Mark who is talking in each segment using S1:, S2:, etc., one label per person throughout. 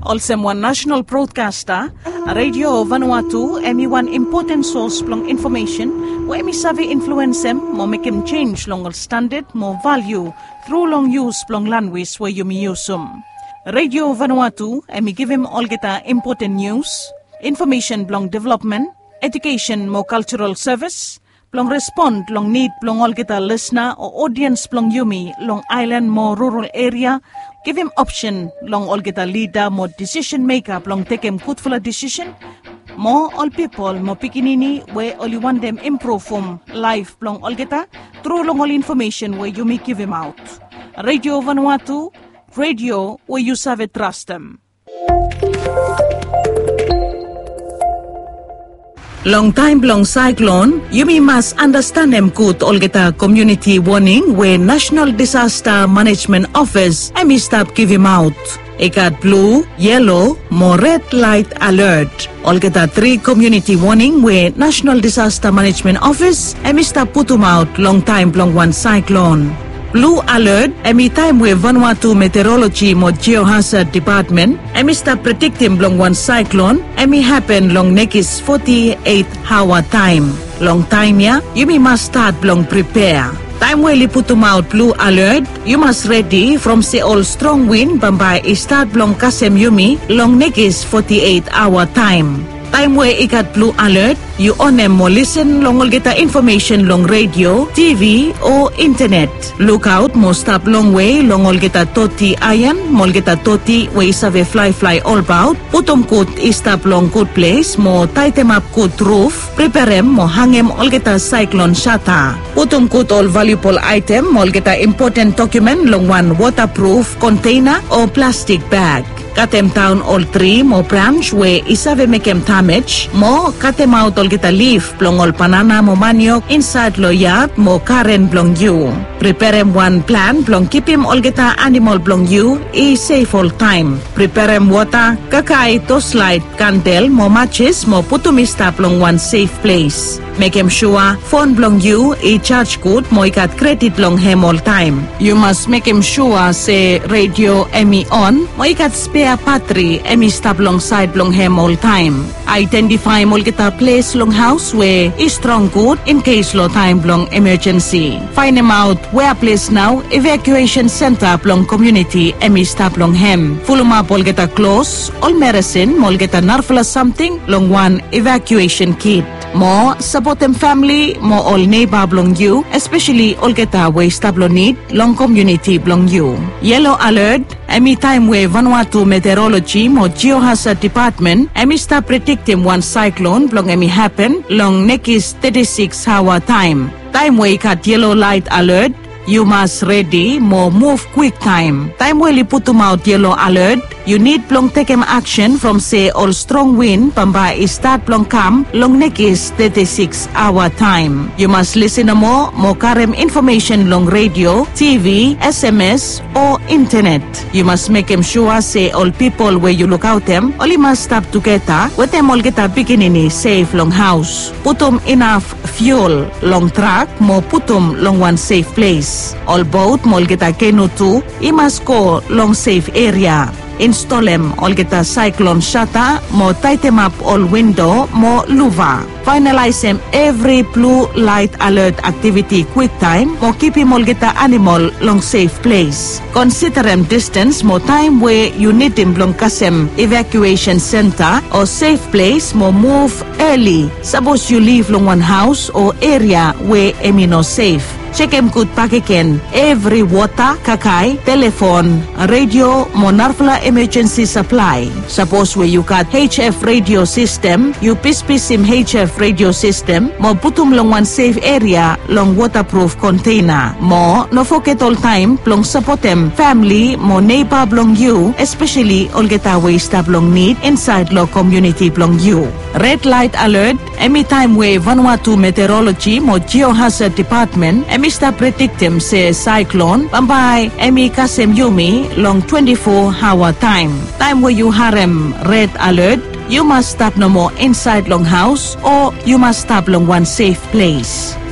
S1: Also one national broadcaster, Radio Vanuatu, one important source long information, where me savvy influence them, more make him change long standard, more value, through long use long language where you me use them. Radio Vanuatu, me give him all get important news, information long development, education more cultural service, long respond long need long all get a listener or audience long yumi long island more rural area. Give him option long all get a leader more decision maker long take him good for a decision. More all people more pikinini where all you want them improve from life long all get a through long all information where you may give him out. Radio Vanuatu, radio where you serve trust them. Long time long cyclone, you must understand them good all get a community warning where National Disaster Management Office stop give him out. It got blue, yellow, more red light alert. All get a 3 community warning where National Disaster Management Office stop put him out long time long one cyclone. Blue alert, time where Vanuatu Meteorology mo Geohazard Department, start predicting long one cyclone, happen long next 48-hour time. Long time ya, you must start long prepare. Time where you put out blue alert, you must ready from say all strong wind bambay start long kasem yumi long next 48-hour time. Time where it got blue alert, you on them more listen long will get the information long radio, TV or internet. Look out more stop long way long will get a toti iron, more get a toti way save fly all about. Put them good stop long good place, more tight them up good roof, prepare them more hang them all get a cyclone shutter. Put them good all valuable item, more get a important document long one waterproof container or plastic bag. Cut them down all 3 more branch where isave make them damage. More cut them out all get a leaf blong all banana mo maniok inside lo yard mo karen blong you. Prepare them one plan blong keep him all get a animal blong you safe all time. Prepare them water, kakai to slide candle mo matches mo putum stop long one safe place. Make him sure phone blong you charge good mo ikat credit long him all time. You must make him sure say radio on mo ikat spare battery stop long side long him all time. Identify mo get a place long house where is strong good in case low time long emergency. Find him out where place now evacuation center long community stop long him. Full up all get a clothes, all medicine mo get a narfla something long one evacuation kit. More support them family, more all neighbor belong you, especially all get a way stablo need, long community belong you. Yellow alert, time where Vanuatu Meteorology, more Geohazard Department, start predicting one cyclone belong happen, long next 36-hour time. Time where got yellow light alert, you must ready more move quick time. Time where you put them out yellow alert, you need plong take action from say all strong wind bamba start plong come long next 36-hour time. You must listen more karem information long radio, TV, SMS or internet. You must make them sure say all people where you look out them, all you must stop together with them all get a beginning safe long house. Put them enough fuel long track, more put them long one safe place. All boat mo get a canoe too, you must go long safe area. Install them all get a cyclone shutter, more tight them up all window, more luva. Finalize them every blue light alert activity quick time, more keep him all get a animal long safe place. Consider them distance, more time where you need him long kasem evacuation center or safe place, more move early. Suppose you live long one house or area where no safe. Check him good pack again. Every water, kakai, telephone, radio, monarfla emergency supply. Suppose where you got HF radio system, you piece him HF radio system, mo putum long one safe area, long waterproof container. Mo, no forget all time, long support them, family, mo neighbor belong you, especially all get away stop long need inside lo community belong you. Red light alert, time where Vanuatu Meteorology, mo Geohazard Department, start predict them say cyclone bambay kasem yumi long 24-hour time. Time where you harem red alert, you must stop no more inside long house or you must stop long one safe place.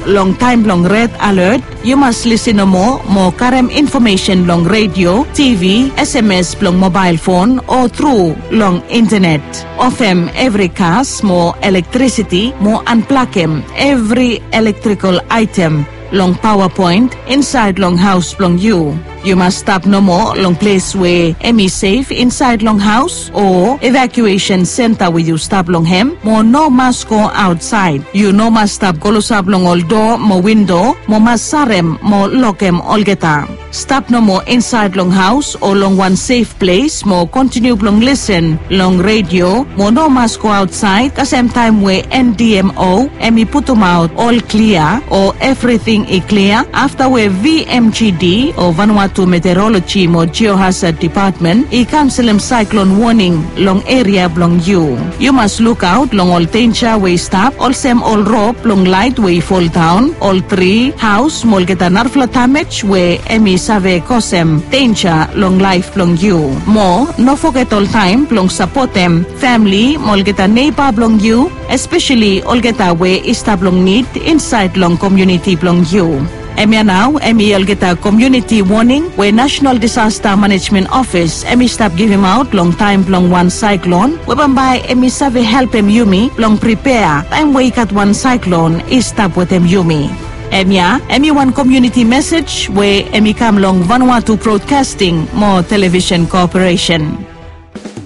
S1: long time long red alert, you must listen no more current information long radio, TV, SMS long mobile phone or through long internet. Of them every cars more electricity, more unplug them every electrical item long PowerPoint inside long house long you. You must stop no more long place where Emmy safe inside long house or evacuation center where you stop long hem. More no must go outside. You no must stop go sab long all door, more window, more must sarem, more lock em all geta. Stop no more inside long house or long one safe place. More continue long listen long radio. More no must go outside. The same time where NDMO Emmy put them out all clear or everything is clear after where VMGD or Vanuatu Meteorology or Geohazard Department I cancel them cyclone warning long area long you. You must look out long all danger way stop all same all rope long light way fall down all tree house mol get an arfla damage where Emmy save cosem danger long life long you. More no forget all time long support them family mol get a neighbor long you especially all get away istab long need inside long community long you. Emmy now, Emmy get a community warning where National Disaster Management Office Emmy stop give him out long time long one cyclone. Whereby Emmy save help him Yumi long prepare time wake at one cyclone is stop with him Yumi. Emmy one community message where Emmy come long Vanuatu Broadcasting more television cooperation.